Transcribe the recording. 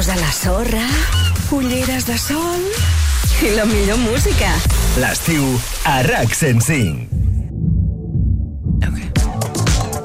peus a la sorra, ulleres de sol i la millor música. L'estiu a RAC 105.